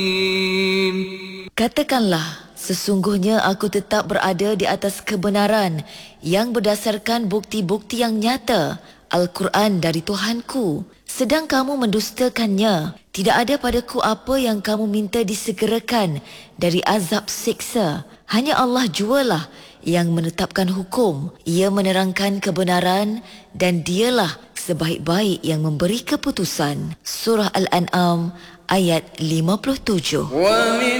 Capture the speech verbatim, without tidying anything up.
Katakanlah, sesungguhnya aku tetap berada di atas kebenaran yang berdasarkan bukti-bukti yang nyata, Al-Quran dari Tuhanku. Sedang kamu mendustakannya, tidak ada padaku apa yang kamu minta disegerakan dari azab siksa. Hanya Allah jualah yang menetapkan hukum. Ia menerangkan kebenaran dan dialah sebaik-baik yang memberi keputusan. Surah Al-An'am ayat lima puluh tujuh.